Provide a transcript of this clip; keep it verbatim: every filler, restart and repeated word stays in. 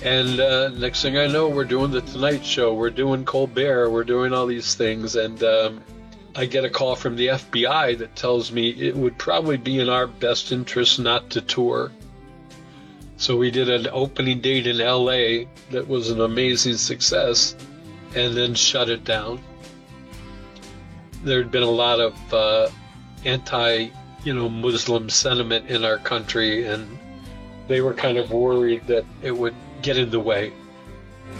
And uh, next thing I know, we're doing the Tonight Show, we're doing Colbert, we're doing all these things, and um, I get a call from the F B I that tells me it would probably be in our best interest not to tour. So we did an opening date in L A that was an amazing success, and then shut it down. There had been a lot of uh, anti, you know, Muslim sentiment in our country, and they were kind of worried that it would get in the way.